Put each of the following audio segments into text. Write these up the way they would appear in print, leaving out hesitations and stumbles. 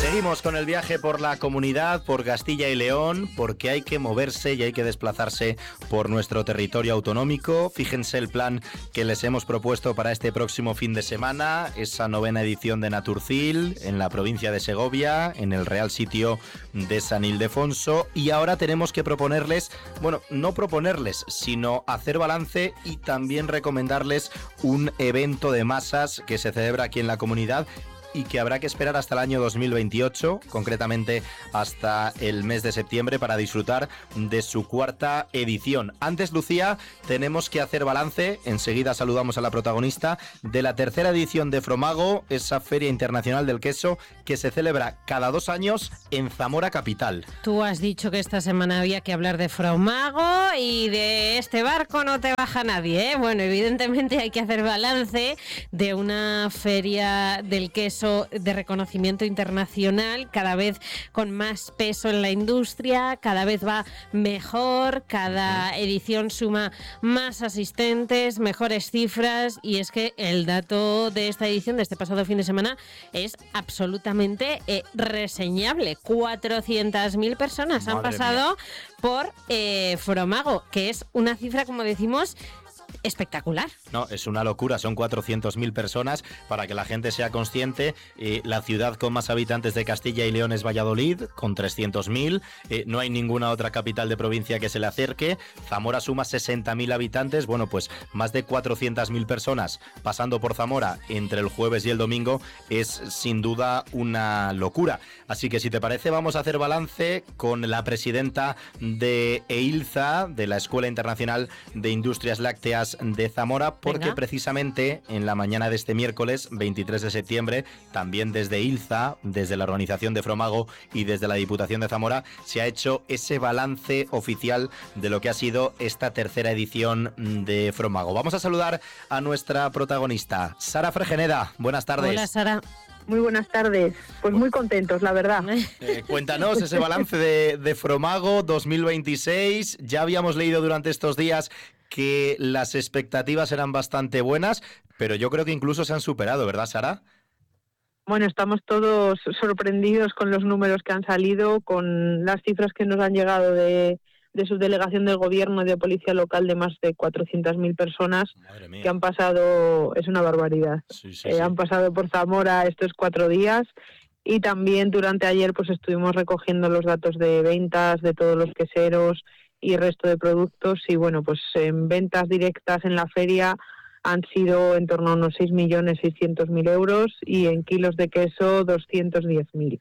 Seguimos con el viaje por la comunidad, por Castilla y León, porque hay que moverse y hay que desplazarse por nuestro territorio autonómico. Fíjense el plan que les hemos propuesto para este próximo fin de semana, esa 9ª edición de Naturcil en la provincia de Segovia, en el Real Sitio de San Ildefonso. Y ahora tenemos que proponerles, bueno, no proponerles, sino hacer balance y también recomendarles un evento de masas que se celebra aquí en la comunidad y que habrá que esperar hasta el año 2028, concretamente hasta el mes de septiembre, para disfrutar de su 4ª edición. Antes, Lucía, tenemos que hacer balance, enseguida saludamos a la protagonista, de la 3ª edición de Fromago, esa Feria Internacional del Queso que se celebra cada 2 años en Zamora capital. Tú has dicho que esta semana había que hablar de Fromago y de este barco no te baja nadie, ¿eh? Bueno, evidentemente hay que hacer balance de una feria del queso de reconocimiento internacional, cada vez con más peso en la industria, cada vez va mejor, cada edición suma más asistentes, mejores cifras, y es que el dato de esta edición, de este pasado fin de semana, es absolutamente reseñable. 400.000 personas han pasado por Fromago, que es una cifra, como decimos, espectacular. No, es una locura, son 400.000 personas. Para que la gente sea consciente, la ciudad con más habitantes de Castilla y León es Valladolid, con 300.000. No hay ninguna otra capital de provincia que se le acerque. Zamora suma 60.000 habitantes. Bueno, pues más de 400.000 personas pasando por Zamora entre el jueves y el domingo es sin duda una locura. Así que, si te parece, vamos a hacer balance con la presidenta de EILZA, de la Escuela Internacional de Industrias Lácteas de Zamora, porque Venga. Precisamente en la mañana de este miércoles 23 de septiembre, también desde EILZA, desde la organización de Fromago y desde la Diputación de Zamora, se ha hecho ese balance oficial de lo que ha sido esta 3ª edición de Fromago. Vamos a saludar a nuestra protagonista, Sara Fregeneda. Buenas tardes. Hola, Sara. Muy buenas tardes, pues muy contentos, la verdad. Cuéntanos ese balance de Fromago 2026. Ya habíamos leído durante estos días que las expectativas eran bastante buenas, pero yo creo que incluso se han superado, ¿verdad, Sara? Bueno, estamos todos sorprendidos con los números que han salido, con las cifras que nos han llegado de subdelegación del gobierno de policía local, de más de 400.000 personas que han pasado. Es una barbaridad. Sí. Han pasado por Zamora estos 4 días, y también durante ayer pues estuvimos recogiendo los datos de ventas de todos los queseros y resto de productos, y bueno, pues en ventas directas en la feria han sido en torno a unos 6.600.000 euros, y en kilos de queso 210.000.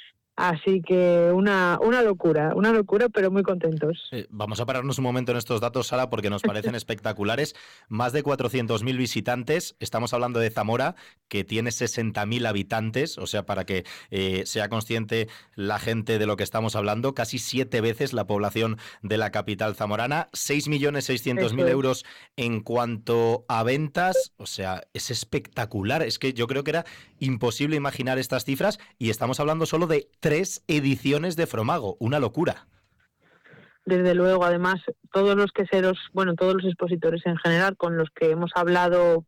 Así que una locura, pero muy contentos. Vamos a pararnos un momento en estos datos, Sara, porque nos parecen espectaculares. Más de 400.000 visitantes. Estamos hablando de Zamora, que tiene 60.000 habitantes. O sea, para que sea consciente la gente de lo que estamos hablando, casi 7 veces la población de la capital zamorana. 6.600.000 euros en cuanto a ventas. O sea, es espectacular. Es que yo creo que era imposible imaginar estas cifras, y estamos hablando solo de 3 ediciones de Fromago, una locura. Desde luego, además, todos los queseros, bueno, todos los expositores en general con los que hemos hablado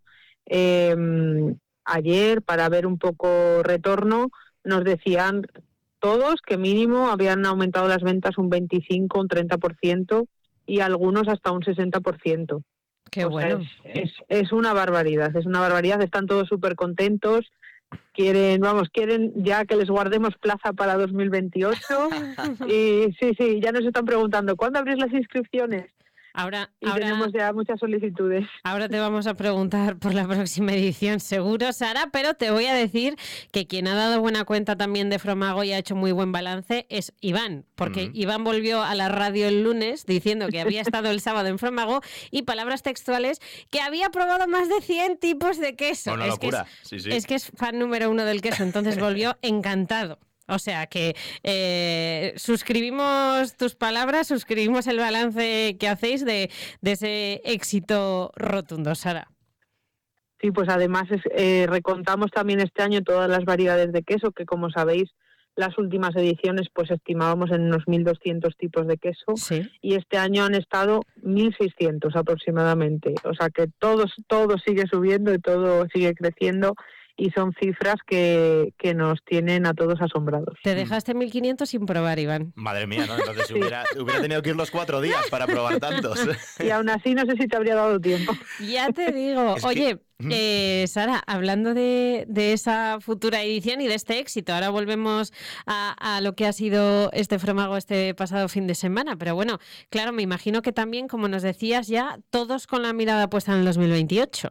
ayer para ver un poco retorno, nos decían todos que mínimo habían aumentado las ventas un 25, un 30%, y algunos hasta un 60%. Qué bueno. Es una barbaridad, están todos súper contentos. Quieren ya que les guardemos plaza para 2028 y sí, ya nos están preguntando ¿cuándo abrís las inscripciones? Ahora tenemos ya muchas solicitudes. Ahora te vamos a preguntar por la próxima edición, seguro, Sara, pero te voy a decir que quien ha dado buena cuenta también de Fromago y ha hecho muy buen balance es Iván, porque Iván volvió a la radio el lunes diciendo que había estado el sábado en Fromago, y palabras textuales, que había probado más de 100 tipos de queso. Una locura. Es que es fan número 1 del queso, entonces volvió encantado. O sea que suscribimos tus palabras, suscribimos el balance que hacéis de ese éxito rotundo, Sara. Sí, pues además recontamos también este año todas las variedades de queso, que como sabéis, las últimas ediciones pues estimábamos en unos 1.200 tipos de queso, sí, y este año han estado 1.600 aproximadamente. O sea que todo sigue subiendo y todo sigue creciendo. y son cifras que nos tienen a todos asombrados. Te dejaste 1.500 sin probar, Iván. Madre mía, ¿no? Entonces hubiera tenido que ir los 4 días para probar tantos. Y aún así no sé si te habría dado tiempo. Ya te digo. Oye, Sara, hablando de esa futura edición y de este éxito, ahora volvemos a lo que ha sido este Fromago este pasado fin de semana, pero bueno, claro, me imagino que también, como nos decías, ya todos con la mirada puesta en el 2028.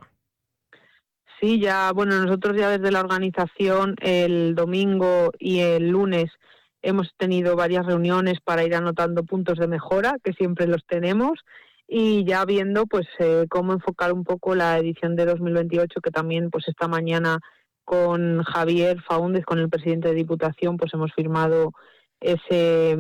Sí, nosotros ya desde la organización el domingo y el lunes hemos tenido varias reuniones para ir anotando puntos de mejora, que siempre los tenemos, y ya viendo pues cómo enfocar un poco la edición de 2028, que también pues esta mañana con Javier Faúndez, con el presidente de Diputación, pues hemos firmado ese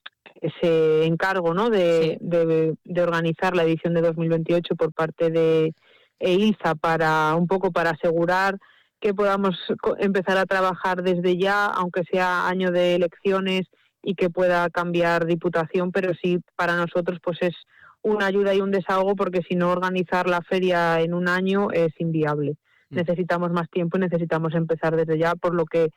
encargo, ¿no? de organizar la edición de 2028 por parte de EIZA para asegurar que podamos empezar a trabajar desde ya, aunque sea año de elecciones y que pueda cambiar Diputación, pero sí para nosotros pues es una ayuda y un desahogo, porque si no, organizar la feria en un año es inviable. Necesitamos más tiempo y necesitamos empezar desde ya, por lo que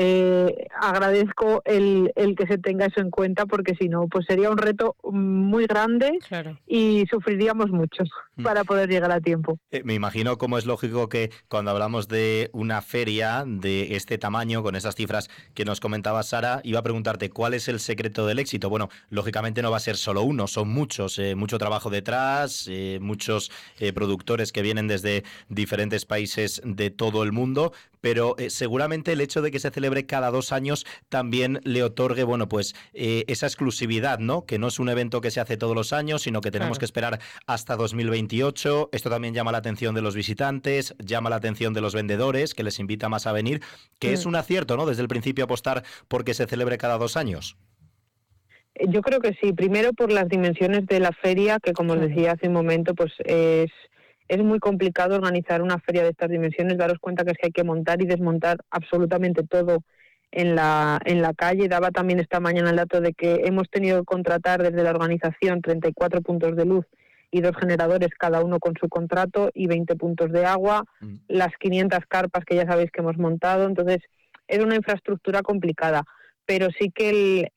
agradezco el que se tenga eso en cuenta, porque si no, pues sería un reto muy grande. Claro. Y sufriríamos mucho para poder llegar a tiempo. Me imagino, como es lógico, que cuando hablamos de una feria de este tamaño, con esas cifras que nos comentaba Sara, iba a preguntarte cuál es el secreto del éxito. Bueno, lógicamente no va a ser solo uno, son muchos, mucho trabajo detrás, muchos productores que vienen desde diferentes países de todo el mundo, pero seguramente el hecho de que se celebre cada 2 años también le otorgue, bueno, pues esa exclusividad, ¿no? Que no es un evento que se hace todos los años, sino que tenemos que esperar hasta 2028. Esto también llama la atención de los visitantes, llama la atención de los vendedores, que les invita más a venir, que es un acierto, ¿no? Desde el principio apostar porque se celebre cada 2 años. Yo creo que sí, primero por las dimensiones de la feria, que como os decía hace un momento, pues es muy complicado organizar una feria de estas dimensiones. Daros cuenta que es que hay que montar y desmontar absolutamente todo en la calle. Daba también esta mañana el dato de que hemos tenido que contratar desde la organización 34 puntos de luz y 2 generadores, cada uno con su contrato, y 20 puntos de agua, las 500 carpas que ya sabéis que hemos montado. Entonces es una infraestructura complicada, pero sí que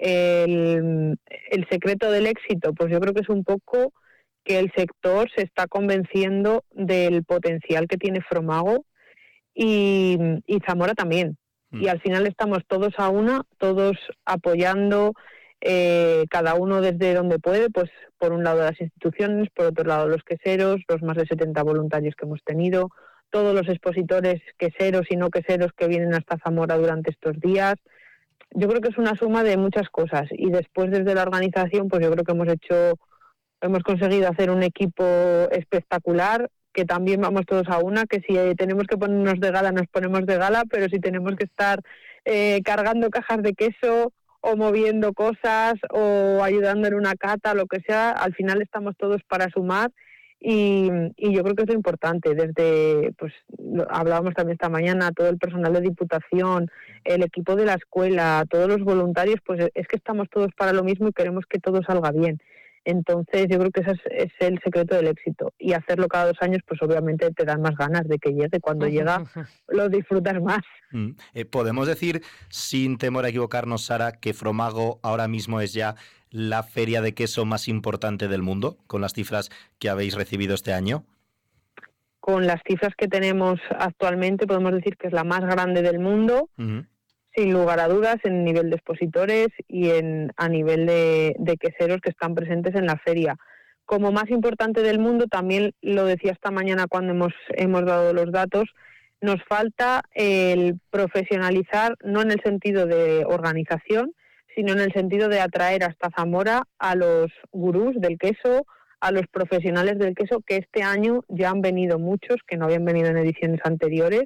el secreto del éxito, pues yo creo que es un poco que el sector se está convenciendo del potencial que tiene Fromago y Zamora también. Y al final estamos todos a una, todos apoyando, cada uno desde donde puede, pues por un lado las instituciones, por otro lado los queseros, los más de 70 voluntarios que hemos tenido, todos los expositores queseros y no queseros que vienen hasta Zamora durante estos días. Yo creo que es una suma de muchas cosas, y después desde la organización pues yo creo que hemos conseguido hacer un equipo espectacular, que también vamos todos a una, que si tenemos que ponernos de gala nos ponemos de gala, pero si tenemos que estar cargando cajas de queso o moviendo cosas o ayudando en una cata, lo que sea, al final estamos todos para sumar. Y yo creo que es lo importante. Desde, pues hablábamos también esta mañana, todo el personal de Diputación, el equipo de la escuela, todos los voluntarios, pues es que estamos todos para lo mismo y queremos que todo salga bien. Entonces yo creo que ese es el secreto del éxito, y hacerlo cada 2 años pues obviamente te dan más ganas de que llegue. Cuando llega lo disfrutas más. ¿Podemos decir, sin temor a equivocarnos, Sara, que Fromago ahora mismo es ya la feria de queso más importante del mundo, con las cifras que habéis recibido este año? Con las cifras que tenemos actualmente podemos decir que es la más grande del mundo. Sin lugar a dudas, en nivel de expositores y a nivel de queseros que están presentes en la feria. Como más importante del mundo, también lo decía esta mañana cuando hemos dado los datos, nos falta el profesionalizar, no en el sentido de organización, sino en el sentido de atraer hasta Zamora a los gurús del queso, a los profesionales del queso, que este año ya han venido muchos, que no habían venido en ediciones anteriores,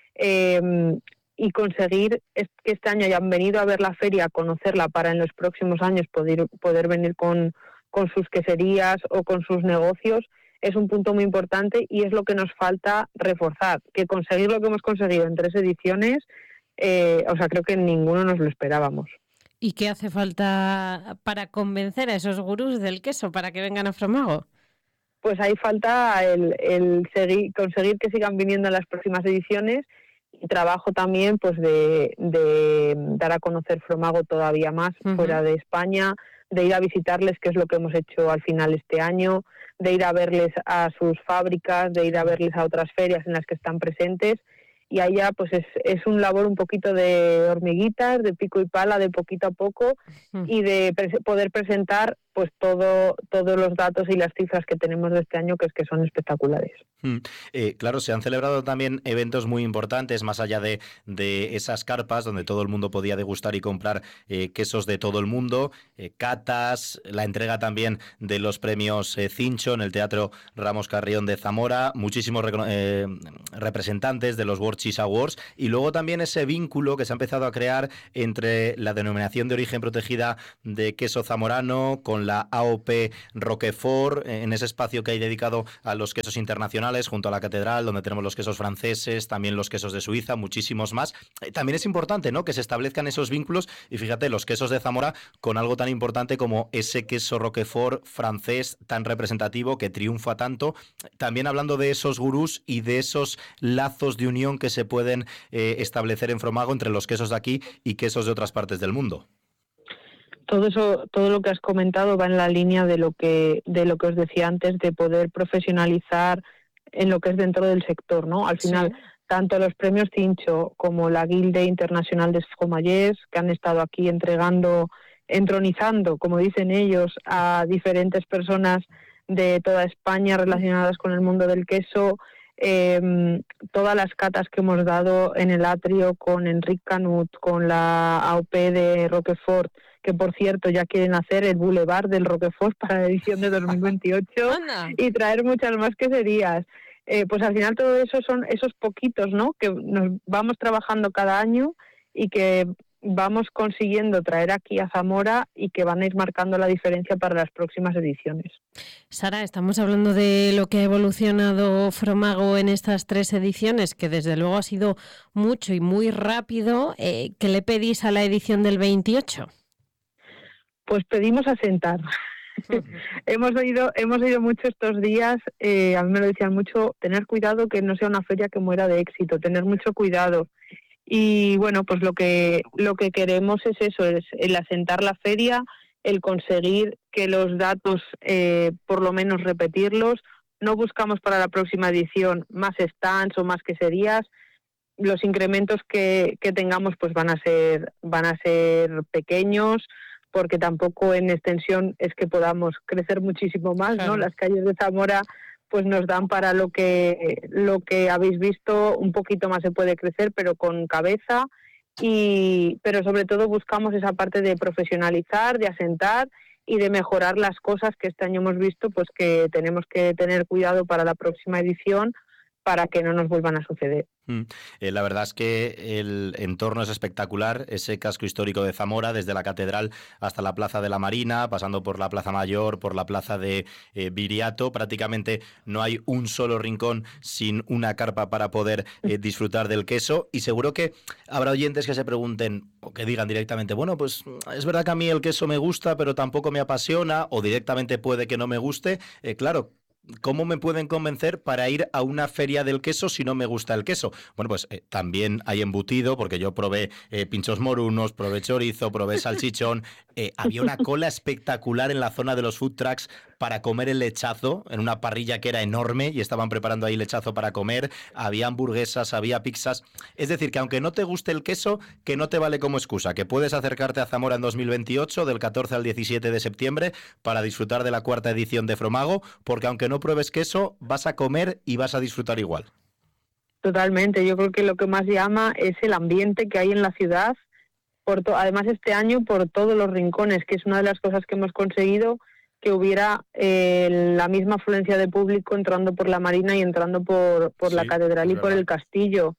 y conseguir que este año hayan venido a ver la feria, a conocerla, para en los próximos años poder venir con sus queserías o con sus negocios, es un punto muy importante, y es lo que nos falta reforzar. Que conseguir lo que hemos conseguido en 3 ediciones, creo que ninguno nos lo esperábamos. ¿Y qué hace falta para convencer a esos gurús del queso para que vengan a Fromago? Pues ahí falta el conseguir que sigan viniendo en las próximas ediciones, trabajo también pues de dar a conocer Fromago todavía más fuera de España, de ir a visitarles, que es lo que hemos hecho al final este año, de ir a verles a sus fábricas, de ir a verles a otras ferias en las que están presentes, y allá pues es un labor un poquito de hormiguitas, de pico y pala, de poquito a poco, y de poder presentar pues todos los datos y las cifras que tenemos de este año, que son espectaculares. Claro, se han celebrado también eventos muy importantes, más allá de esas carpas donde todo el mundo podía degustar y comprar quesos de todo el mundo, catas, la entrega también de los premios Cincho en el Teatro Ramos Carrión de Zamora, muchísimos representantes de los World Cheese Awards, y luego también ese vínculo que se ha empezado a crear entre la denominación de origen protegida de queso zamorano con la AOP Roquefort, en ese espacio que hay dedicado a los quesos internacionales junto a la catedral, donde tenemos los quesos franceses, también los quesos de Suiza, muchísimos más. También es importante, ¿no?, que se establezcan esos vínculos, y fíjate, los quesos de Zamora con algo tan importante como ese queso Roquefort francés tan representativo que triunfa tanto, también hablando de esos gurús y de esos lazos de unión que se pueden establecer en Fromago entre los quesos de aquí y quesos de otras partes del mundo. Todo lo que has comentado va en la línea de lo que os decía antes, de poder profesionalizar en lo que es dentro del sector, ¿no? Al final, tanto los premios Cincho como la Guilde Internacional de Fromages, que han estado aquí entronizando, como dicen ellos, a diferentes personas de toda España relacionadas con el mundo del queso, todas las catas que hemos dado en el atrio con Enric Canut, con la AOP de Roquefort, que por cierto ya quieren hacer el Boulevard del Roquefort para la edición de 2028 y traer muchas más queserías. Pues al final todo eso son esos poquitos, ¿no?, que nos vamos trabajando cada año y que vamos consiguiendo traer aquí a Zamora y que van a ir marcando la diferencia para las próximas ediciones. Sara, estamos hablando de lo que ha evolucionado Fromago en estas 3 ediciones, que desde luego ha sido mucho y muy rápido. ¿Qué le pedís a la edición del 28? Pues pedimos asentar. Hemos oído mucho estos días, a mí me lo decían mucho, tener cuidado que no sea una feria que muera de éxito, tener mucho cuidado. Y bueno, pues lo que queremos es eso, es el asentar la feria, el conseguir que los datos, por lo menos repetirlos. No buscamos para la próxima edición más stands o más queserías. Los incrementos que tengamos pues van a ser pequeños, porque tampoco en extensión es que podamos crecer muchísimo más, ¿no? Claro. Las calles de Zamora pues nos dan para lo que habéis visto, un poquito más se puede crecer, pero con cabeza, pero sobre todo buscamos esa parte de profesionalizar, de asentar y de mejorar las cosas que este año hemos visto, pues que tenemos que tener cuidado para la próxima edición para que no nos vuelvan a suceder. La verdad es que el entorno es espectacular, ese casco histórico de Zamora, desde la catedral hasta la Plaza de la Marina, pasando por la Plaza Mayor, por la Plaza de Viriato. Prácticamente no hay un solo rincón sin una carpa para poder disfrutar del queso, y seguro que habrá oyentes que se pregunten o que digan directamente, bueno, pues es verdad que a mí el queso me gusta, pero tampoco me apasiona, o directamente puede que no me guste. Claro, ¿cómo me pueden convencer para ir a una feria del queso si no me gusta el queso? Bueno, pues también hay embutido, porque yo probé pinchos morunos, probé chorizo, probé salchichón. Había una cola espectacular en la zona de los food trucks para comer el lechazo, en una parrilla que era enorme y estaban preparando ahí lechazo para comer. Había hamburguesas, había pizzas. Es decir, que aunque no te guste el queso, que no te vale como excusa, que puedes acercarte a Zamora en 2028, del 14 al 17 de septiembre, para disfrutar de la 4ª edición de Fromago, porque aunque no pruebes queso, vas a comer y vas a disfrutar igual. Totalmente, yo creo que lo que más llama es el ambiente que hay en la ciudad, además este año por todos los rincones, que es una de las cosas que hemos conseguido, que hubiera la misma afluencia de público entrando por la Marina y entrando por la catedral y por el castillo.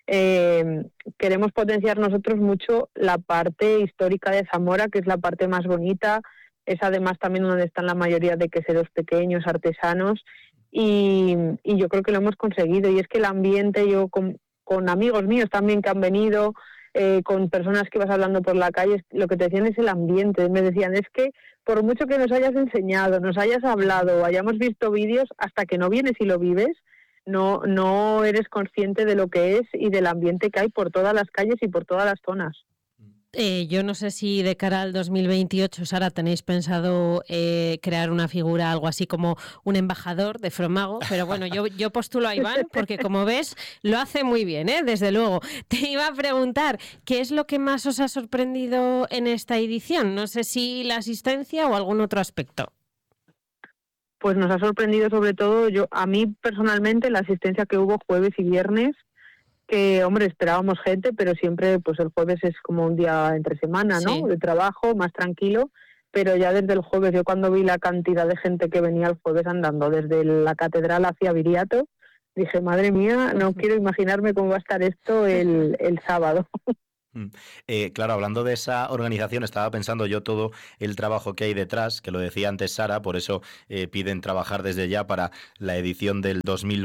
Queremos potenciar nosotros mucho la parte histórica de Zamora, que es la parte más bonita, es además también donde están la mayoría de queseros pequeños, artesanos, y yo creo que lo hemos conseguido. Y es que el ambiente, yo con amigos míos también que han venido, con personas que vas hablando por la calle, lo que te decían es el ambiente. Me decían, es que por mucho que nos hayas enseñado, nos hayas hablado, hayamos visto vídeos, hasta que no vienes y lo vives, no eres consciente de lo que es y del ambiente que hay por todas las calles y por todas las zonas. Yo no sé si de cara al 2028, Sara, tenéis pensado crear una figura, algo así como un embajador de Fromago, pero bueno, yo postulo a Iván porque, como ves, lo hace muy bien, desde luego. Te iba a preguntar, ¿qué es lo que más os ha sorprendido en esta edición? No sé si la asistencia o algún otro aspecto. Pues nos ha sorprendido sobre todo, a mí personalmente, la asistencia que hubo jueves y viernes, que, hombre, esperábamos gente, pero siempre pues el jueves es como un día entre semana, ¿no? Sí. De trabajo, más tranquilo, pero ya desde el jueves, yo cuando vi la cantidad de gente que venía el jueves andando desde la catedral hacia Viriato, dije, madre mía, no quiero imaginarme cómo va a estar esto el sábado. Claro, hablando de esa organización, estaba pensando yo todo el trabajo que hay detrás, que lo decía antes Sara, por eso piden trabajar desde ya para la edición del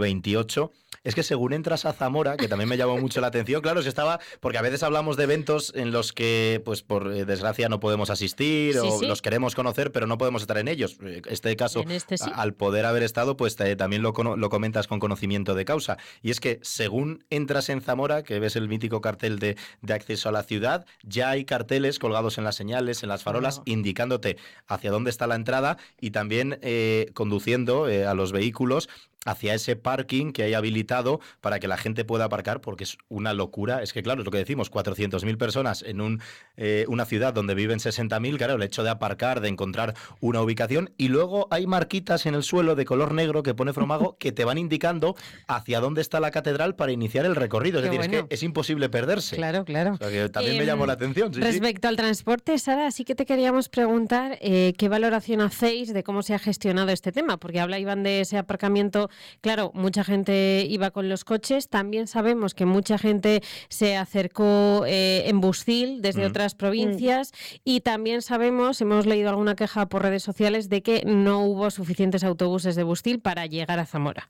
2028. Es que según entras a Zamora, que también me llamó mucho la atención, claro, porque a veces hablamos de eventos en los que, pues por desgracia, no podemos asistir Sí. los queremos conocer, pero no podemos estar en ellos. Este caso, Sí. al poder haber estado, pues también lo comentas con conocimiento de causa. Y es que según entras en Zamora, que ves el mítico cartel de acceso a la ciudad, ya hay carteles colgados en las señales, en las farolas, indicándote hacia dónde está la entrada y también conduciendo a los vehículos hacia ese parking que hay habilitado para que la gente pueda aparcar, porque es una locura. Es que, claro, es lo que decimos, 400.000 personas en una ciudad donde viven 60.000, claro, el hecho de aparcar, de encontrar una ubicación, y luego hay marquitas en el suelo de color negro que pone Fromago que te van indicando hacia dónde está la catedral para iniciar el recorrido. Es decir, bueno, es que es imposible perderse. Claro. O sea, que también me llamó la atención. Respecto al transporte, Sara, sí que te queríamos preguntar qué valoración hacéis de cómo se ha gestionado este tema, porque habla Iván de ese aparcamiento. Claro, mucha gente iba con los coches, también sabemos que mucha gente se acercó en Bustil desde otras provincias y también sabemos, hemos leído alguna queja por redes sociales de que no hubo suficientes autobuses de Bustil para llegar a Zamora.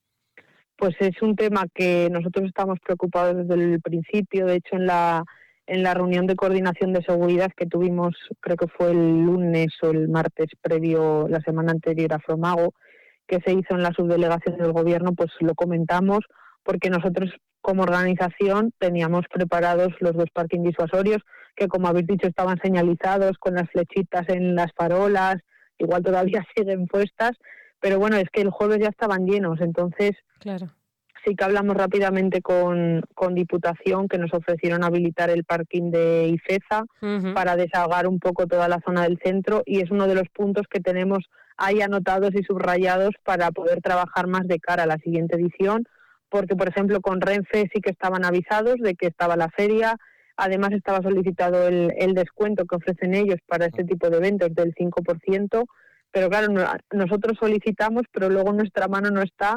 Pues es un tema que nosotros estamos preocupados desde el principio. De hecho, en la reunión de coordinación de seguridad que tuvimos, creo que fue el lunes o el martes previo, la semana anterior a Fromago, que se hizo en la subdelegación del gobierno, pues lo comentamos, porque nosotros como organización teníamos preparados los 2 parking disuasorios, que como habéis dicho estaban señalizados con las flechitas en las farolas, igual todavía siguen puestas, pero bueno, es que el jueves ya estaban llenos, entonces claro, sí que hablamos rápidamente con Diputación, que nos ofrecieron habilitar el parking de Ifeza para desahogar un poco toda la zona del centro, y es uno de los puntos que tenemos ahí anotados y subrayados para poder trabajar más de cara a la siguiente edición, porque por ejemplo con Renfe sí que estaban avisados de que estaba la feria, además estaba solicitado el descuento que ofrecen ellos para este tipo de eventos del 5%, pero claro, nosotros solicitamos, pero luego en nuestra mano no está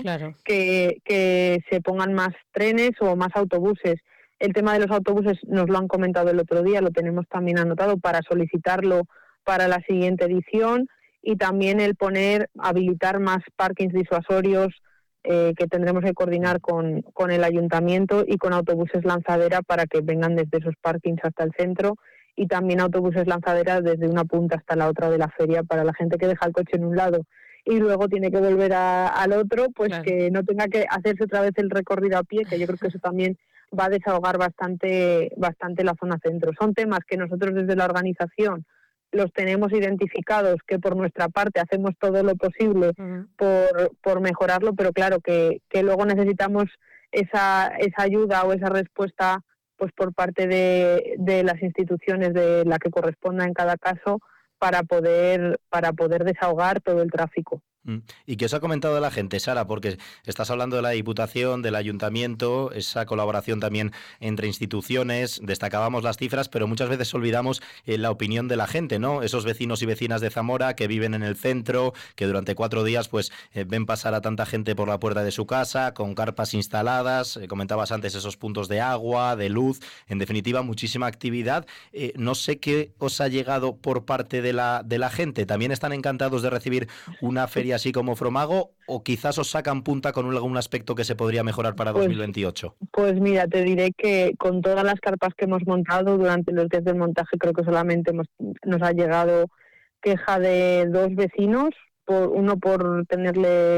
que se pongan más trenes o más autobuses. El tema de los autobuses nos lo han comentado el otro día, lo tenemos también anotado para solicitarlo para la siguiente edición, y también el habilitar más parkings disuasorios que tendremos que coordinar con el ayuntamiento y con autobuses lanzadera para que vengan desde esos parkings hasta el centro, y también autobuses lanzadera desde una punta hasta la otra de la feria para la gente que deja el coche en un lado y luego tiene que volver al otro, pues que no tenga que hacerse otra vez el recorrido a pie, que yo creo que eso también va a desahogar bastante la zona centro. Son temas que nosotros desde la organización los tenemos identificados, que por nuestra parte hacemos todo lo posible por mejorarlo, pero claro que luego necesitamos esa ayuda o esa respuesta pues por parte de las instituciones de la que corresponda en cada caso para poder desahogar todo el tráfico. ¿Y qué os ha comentado la gente, Sara? Porque estás hablando de la Diputación, del Ayuntamiento, esa colaboración también entre instituciones, destacábamos las cifras, pero muchas veces olvidamos la opinión de la gente, ¿no? Esos vecinos y vecinas de Zamora que viven en el centro, que durante 4 días pues ven pasar a tanta gente por la puerta de su casa, con carpas instaladas, comentabas antes esos puntos de agua, de luz, en definitiva muchísima actividad. No sé qué os ha llegado por parte de la gente. ¿También están encantados de recibir una feria así como Fromago, o quizás os sacan punta con algún aspecto que se podría mejorar para 2028? Pues mira, te diré que con todas las carpas que hemos montado durante los días del montaje, creo que solamente nos ha llegado queja de 2 vecinos, uno por tenerle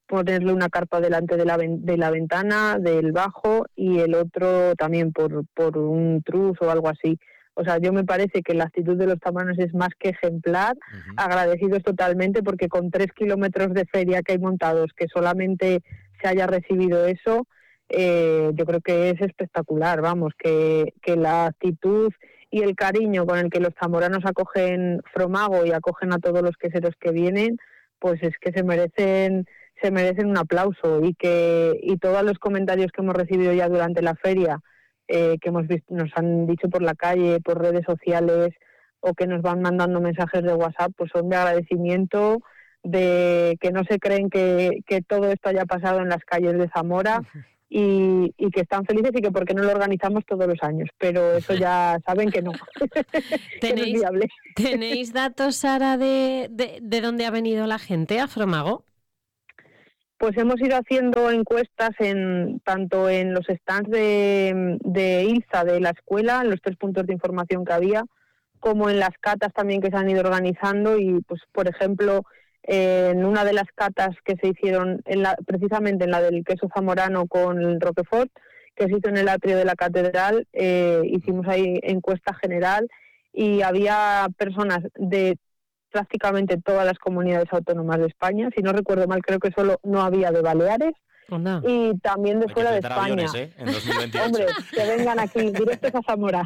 ponerle una carpa delante de la ventana, del bajo, y el otro también por un truz o algo así. O sea, yo me parece que la actitud de los zamoranos es más que ejemplar, agradecidos totalmente, porque con 3 kilómetros de feria que hay montados, que solamente se haya recibido eso, yo creo que es espectacular, vamos, que la actitud y el cariño con el que los zamoranos acogen Fromago y acogen a todos los queseros que vienen, pues es que se merecen un aplauso, y todos los comentarios que hemos recibido ya durante la feria, que hemos visto, nos han dicho por la calle, por redes sociales, o que nos van mandando mensajes de WhatsApp, pues son de agradecimiento, de que no se creen que todo esto haya pasado en las calles de Zamora, y que están felices, y que por qué no lo organizamos todos los años, pero eso ya saben que no, que no es viable. ¿Tenéis datos, Sara, de dónde ha venido la gente a Fromago? Pues hemos ido haciendo encuestas tanto en los stands de ILSA de la escuela, en los 3 puntos de información que había, como en las catas también que se han ido organizando. Y pues, por ejemplo, en una de las catas que se hicieron precisamente en la del queso zamorano con el Roquefort, que se hizo en el atrio de la catedral, hicimos ahí encuesta general, y había personas de prácticamente todas las comunidades autónomas de España. Si no recuerdo mal, creo que solo no había de Baleares. Onda. Y también de fuera de España. Aviones, en 2028. Hombre, que vengan aquí directos a Zamora.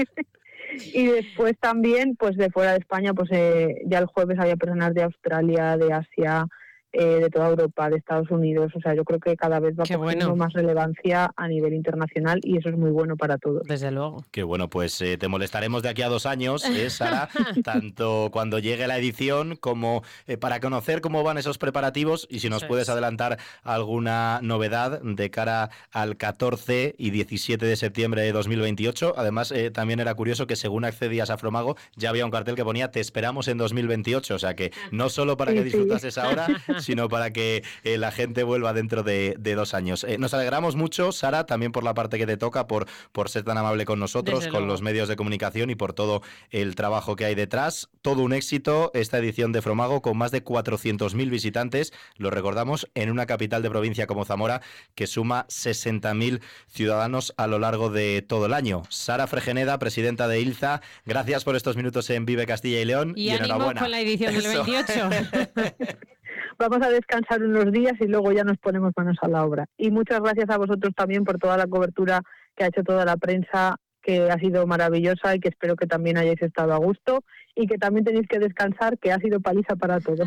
Y después también, pues de fuera de España, pues ya el jueves había personas de Australia, de Asia, de toda Europa, de Estados Unidos. O sea, yo creo que cada vez va cogiendo más relevancia a nivel internacional, y eso es muy bueno para todos. Desde luego. Qué bueno, pues te molestaremos de aquí a 2 años, Sara, tanto cuando llegue la edición como para conocer cómo van esos preparativos, y si nos puedes adelantar alguna novedad de cara al 14 y 17 de septiembre de 2028. Además, también era curioso que según accedías a Fromago ya había un cartel que ponía "Te esperamos en 2028", o sea que no solo para que disfrutases ahora, sino para que la gente vuelva dentro de 2 años. Nos alegramos mucho, Sara, también por la parte que te toca, por ser tan amable con nosotros, con los medios de comunicación, y por todo el trabajo que hay detrás. Todo un éxito esta edición de Fromago, con más de 400.000 visitantes, lo recordamos, en una capital de provincia como Zamora, que suma 60.000 ciudadanos a lo largo de todo el año. Sara Fregeneda, presidenta de ILSA, gracias por estos minutos en Vive Castilla y León, y enhorabuena con la edición del 28. Vamos a descansar unos días y luego ya nos ponemos manos a la obra. Y muchas gracias a vosotros también por toda la cobertura que ha hecho toda la prensa, que ha sido maravillosa, y que espero que también hayáis estado a gusto, y que también tenéis que descansar, que ha sido paliza para todos.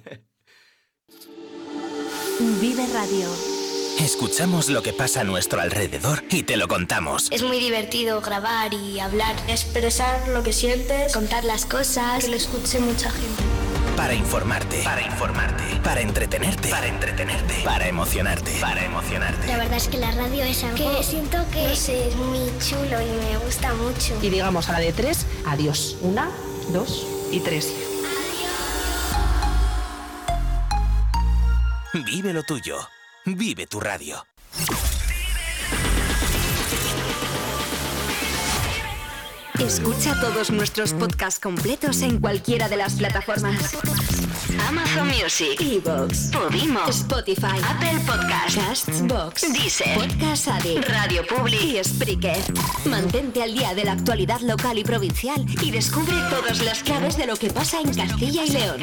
Vive Radio. Escuchamos lo que pasa a nuestro alrededor y te lo contamos. Es muy divertido grabar y hablar, expresar lo que sientes, contar las cosas, que lo escuche mucha gente. Para informarte, para entretenerte, para emocionarte. La verdad es que la radio es algo que siento que es muy chulo y me gusta mucho. Y digamos a la de 3, adiós. 1, 2 y 3. Vive lo tuyo. Vive tu radio. Escucha todos nuestros podcasts completos en cualquiera de las plataformas: Amazon Music, iVoox, Podimo, Spotify, Apple Podcasts, Castbox, Deezer, Podcast Addict, Radio Public y Spreaker. Mantente al día de la actualidad local y provincial y descubre todas las claves de lo que pasa en Castilla y León.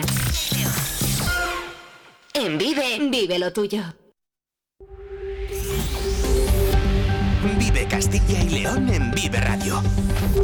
En Vive lo tuyo. Vive Castilla y León en Vive Radio.